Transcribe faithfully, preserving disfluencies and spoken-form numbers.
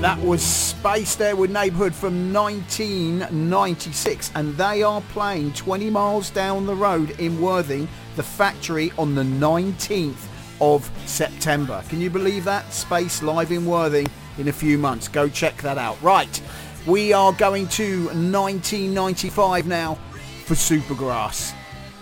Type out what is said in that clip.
That was Space there with Neighbourhood from nineteen ninety-six, and they are playing twenty miles down the road in Worthing, the Factory, on the nineteenth of September. Can you believe that? Space live in Worthing in a few months. Go check that out. Right, we are going to nineteen ninety-five now for Supergrass.